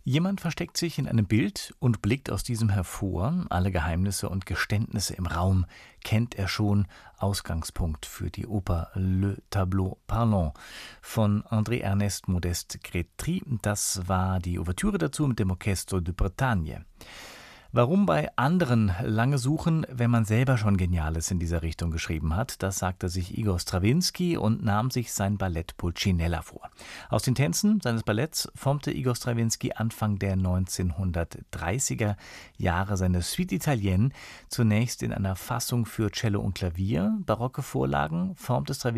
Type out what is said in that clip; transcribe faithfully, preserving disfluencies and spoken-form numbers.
Jemand versteckt sich in einem Bild und blickt aus diesem hervor. Alle Geheimnisse und Geständnisse im Raum kennt er schon. Ausgangspunkt für die Oper Le Tableau Parlant von André-Ernest Modeste Grétry. Das war die Ouvertüre dazu mit dem Orchestre de Bretagne. Warum bei anderen lange suchen, wenn man selber schon Geniales in dieser Richtung geschrieben hat, das sagte sich Igor Strawinski und nahm sich sein Ballett Pulcinella vor. Aus den Tänzen seines Balletts formte Igor Strawinski Anfang der neunzehnhundertdreißiger Jahre seine Suite Italienne, zunächst in einer Fassung für Cello und Klavier. Barocke Vorlagen formte Strawinski